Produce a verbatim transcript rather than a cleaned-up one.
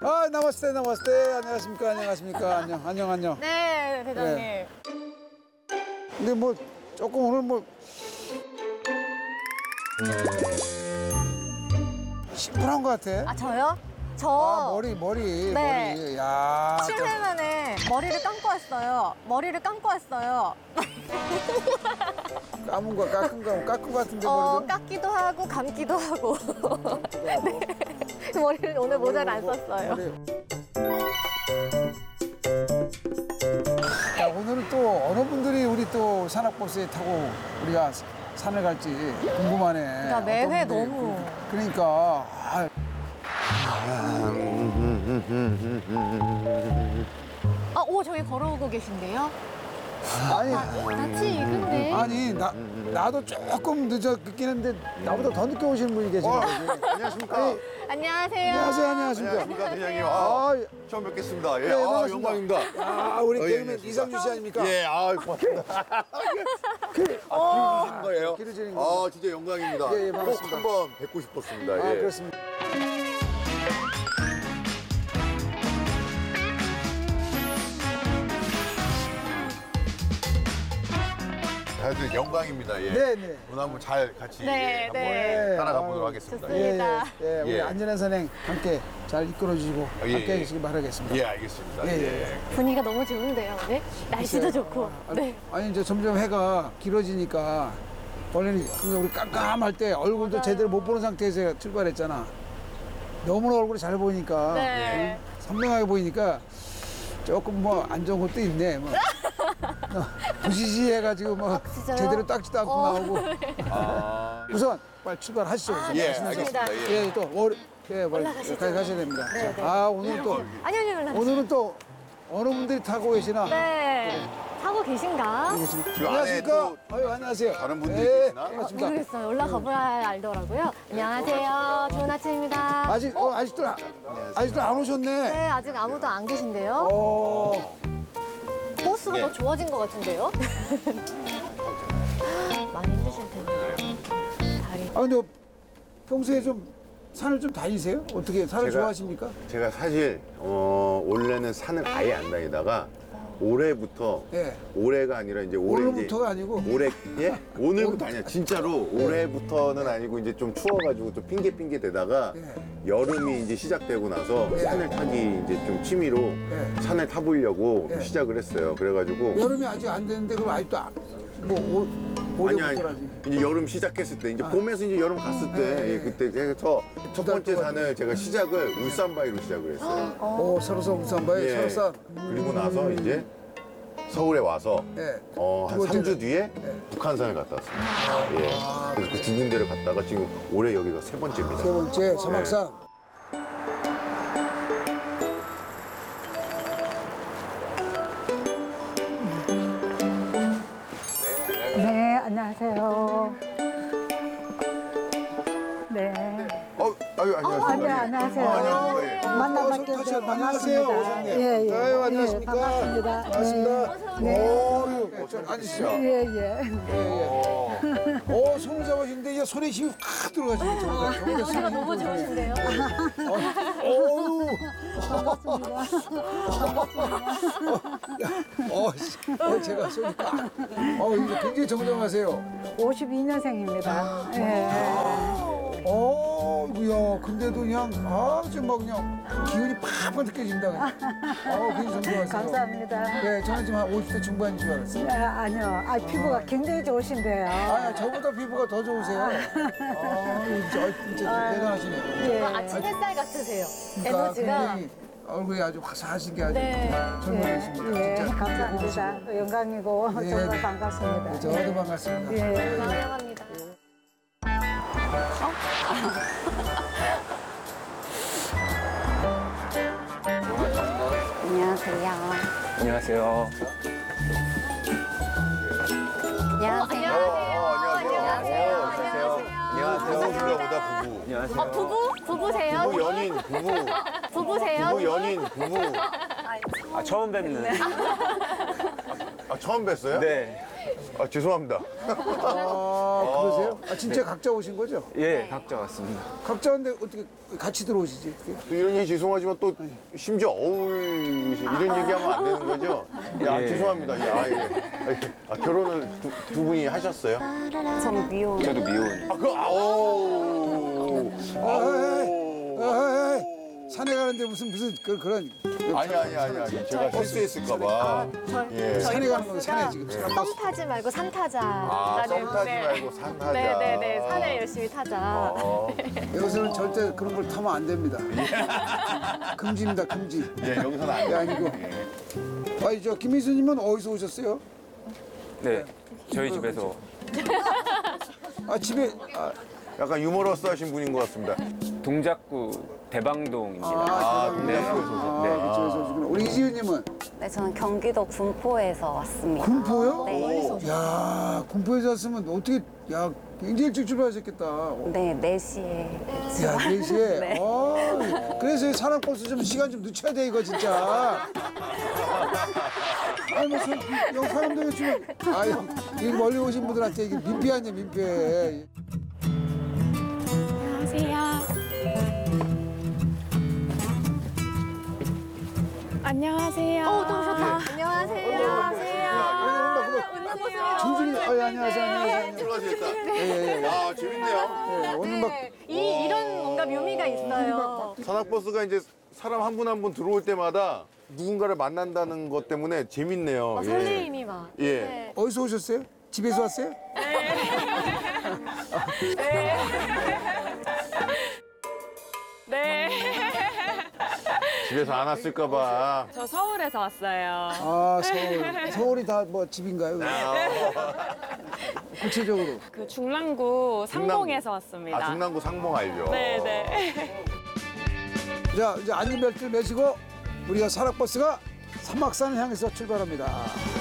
아, 나마스테, 나마스테. 안녕하십니까, 안녕하십니까. 안녕, 안녕, 안녕. 네, 대장님. 네. 근데 뭐, 조금 오늘 뭐. 심플한 것 같아. 아, 저요? 저 아, 머리, 머리, 네. 머리. 야. 칠 년 만에 머리를 감고 왔어요. 머리를 감고 왔어요. 감은 거, 깎은 거, 깎은 거 같은데, 어, 머리도? 깎기도 하고 감기도 하고. 네. 머리를 오늘 모자를 안 썼어요. 머리. 자, 오늘은 또 어느 분들이 우리 또 산악버스에 타고 우리가 산을 갈지 궁금하네. 그러니까 매회 어떤 분들이. 너무. 그러니까. 아, 아, 오, 저기 걸어오고 계신데요? 아니, 낯이 익은데? 아니, 나, 나도 조금 늦어 늦긴 했는데 나보다 더 늦게 오시는 분이 계시는 거지. 안녕하십니까. 아니, 안녕하세요. 안녕하세요, 안녕하십니까. 안녕하십니까, 대장님. 아, 아, 처음 뵙겠습니다. 예, 네, 아, 반갑습니다. 영광입니다. 아, 우리 어, 예, 개그맨 안녕하십니까. 이상준 씨 아닙니까? 예, 아, 고맙습니다. 아, 기르시는 거예요? 기르시는 아, 진짜 영광입니다. 예, 예, 꼭 반갑습니다. 한번 뵙고 싶었습니다. 아, 예. 그렇습니다. 다들 영광입니다. 예. 네, 네. 오늘 한번 잘 같이 네, 예, 한번 네. 따라가 아유, 보도록 하겠습니다. 좋습니다. 예. 입니다. 예, 예, 우리 예. 안전한 선행 함께 잘 이끌어 주시고 아, 예, 함께 예. 해주시기 바라겠습니다. 예, 알겠습니다. 예, 예. 예. 분위기가 너무 좋은데요, 오늘? 날씨도 좋고. 아, 네. 아니 이제 점점 해가 길어지니까 원래는 항상 우리 깜깜할 때 얼굴도 맞아요. 제대로 못 보는 상태에서 출발했잖아. 너무나 얼굴이 잘 보이니까 네. 응? 선명하게 보이니까 조금 뭐 안 좋은 것도 있네. 뭐. 어, 부시시 해가지고 뭐 진짜요? 제대로 닦지도 않고 어. 나오고 아, 우선 빨리 출발하시죠. 우선. 예, 가시면서. 알겠습니다. 예. 예, 또 월, 예, 빨리 올라가시죠. 가, 가셔야 됩니다. 네, 자, 네. 아 오늘 또 아니요, 아니요, 올라가세요. 오늘은 또 어느 분들이 타고 계시나? 네. 타고 계신가? 계십니까? 그 안에 안녕하십니까? 아유, 안녕하세요. 다른 분들이 예, 계시나? 반갑습니다. 모르겠어요. 올라가 봐야 알더라고요. 안녕하세요. 좋은 아침입니다. 아직 어, 아직도 안- 아직도 안 오셨네. 네, 아직 아무도 안 계신데요. 어, 호수가 네. 더 좋아진 것 같은데요? 많이 힘드실 텐데. 다리. 아 근데 평소에 좀 산을 좀 다니세요? 어떻게 산을 제가- 좋아하십니까? 제가 사실 어, 원래는 산을 아예 안 다니다가 올해부터 예. 올해가 아니라 이제 올해 오늘부터가 아니고 이제 올해 예 오늘부터 아니야 진짜로 올해부터는 아니고 이제 좀 추워가지고 좀 핑계 핑계 대다가 예. 여름이 이제 시작되고 나서 예. 산을 타기 이제 좀 취미로 예. 산을 타보려고 예. 시작을 했어요. 그래가지고 여름이 아직 안 됐는데 그럼 아직도 안- 뭐 올, 아니 아니 올해부터라지. 이제 여름 시작했을 때 이제 봄에서 이제 여름 갔을 때 예, 예. 예, 그때 해서 첫 번째 동안. 산을 제가 시작을 울산바위로 시작을 했어요. 오, 설어산 울산바위 예. 설산. 그리고 나서 이제 서울에 와서 예. 어, 한 두 삼 주 번째는? 뒤에 예. 북한산을 갔다 왔습니다. 예. 그래서 그 두 군데를 갔다가 지금 올해 여기가 세 번째입니다. 세 번째 서막산. 네, 안녕하세요. 네. 어, 아유, 안녕하세요. 아, 네, 안녕하세요. 어, 안녕하세요. 예. 만나뵙게 어서 돼서 오세요. 안녕하세요. 반갑습니다. 어서 오세요. 예, 예. 아유, 예, 안녕하십니까. 반갑습니다. 반갑습니다. 네. 오, 좀 앉으시죠. 예, 예. 예, 예. 오, 손을 잡으시는데 이게 손에 힘이 확 들어가시죠. 머리가 너무 좋으신데요? 어우. 어, 씨. 어, 제가 손이 꽉. 어, 이제 굉장히 정정하세요. 오십이 년생입니다. 예. 어, 이야, 근데도 그냥, 아, 지금 막 그냥 기운이 팍팍 느껴진다. 그냥. 어, 굉장히 정정하세요. 감사합니다. 네, 저는 지금 한 오십 대 중반인 줄 알았어요. 아, 아니요. 아, 피부가 굉장히 좋으신데요. 아, 저보다 피부가 더 좋으세요. 아, 진짜, 진짜 대단하시네요. 예. 아침 햇살 같으세요. 그러니까 에너지가. 굉장히 얼굴이 아주 화사하신 게 아주 네. 젊어지십니다. 예, 진짜. 감사합니다. 영광이고 네, 정말 네. 반갑습니다. 네, 저도 반갑습니다. 예. 환영합니다. 안녕하세요. 안녕하세요. 안녕하세요. 어, 안녕하세요. 안녕하세요. 안녕하세요. 안녕하세요. 부부가 보다 부부. 안녕하세요. 어, 부부? 부부세요? 부부 연인, 부부. 부부세요? 부부 연인, 부부. 아, 처음 뵙는. 아, 처음 뵀어요? 네. 아, 죄송합니다. 아, 그러세요? 아, 진짜 각자 오신 거죠? 예, 각자 왔습니다. 각자인데 어떻게 같이 들어오시지? 어떻게? 또 이런 얘기 죄송하지만 또 심지어 어울리시 이런 얘기하면 안 되는 거죠? 야, 예. 죄송합니다. 예, 아, 예. 아, 결혼을 두, 두 분이 하셨어요? 전 미혼. 저도 미혼. 아, 그, 아오. 아, 아, 산에 가는데 무슨 무슨 그, 그런 아니, 아니, 아니, 아니. 제가 실수했을까봐. 예. 산에 가는 건 산에 지금 사람 썸 타지 말고 산 타자. 아, 썸 타지 네. 말고 산 타자. 네네네. 산을 열심히 타자. 어, 여기서는 절대 그런 걸 타면 안 됩니다. 금지입니다, 금지. 예, 여기서는 안 예, 돼요. 아니고. 아니 저 김희수님은 어디서 오셨어요? 네, 저희 집에서 아 집에 아, 약간 유머러스 하신 분인 것 같습니다. 동작구 대방동입니다. 아, 아, 네. 네. 아, 네. 그쪽에서 오시구나. 우리 이지은님은 네, 저는 경기도 군포에서 왔습니다. 군포요? 네. 야, 군포에서 왔으면 어떻게 야 굉장히 일찍 출발하셨겠다. 네, 네 시에. 야, 네 시에. 네. 어, 그래서 이 산악버스 좀 시간 좀 늦춰야 돼, 이거 진짜. 아니, 뭐, 서, 영 사람들 지금, 아유, 이 멀리 오신 분들한테 이게 민폐 아니야, 민폐. 안녕하세요. 어, 또 오셨다. 안녕하세요. 안녕하세요. 준준이, 아, 예, 안녕하세요, 안녕하세요. 들어가시겠다. 예, 예, 예. 아, 재밌네요. 예, 오늘 막, 이, 이런 뭔가 묘미가 있어요. 산악버스가 이제 사람 한 분 한 분 들어올 때마다 누군가를 만난다는 것 때문에 재밌네요. 어, 설레임이 막. 예. 네. 어디서 오셨어요? 집에서 왔어요? 네. 집에서 안 왔을까봐. 저 서울에서 왔어요. 아, 서울. 서울이 다 뭐 집인가요? 구체적으로. 그 중랑구 상봉에서 왔습니다. 아, 중랑구 상봉 알죠? 네네. 자, 이제 안전벨트를 매시고 우리가 산악버스가 삼막산을 향해서 출발합니다.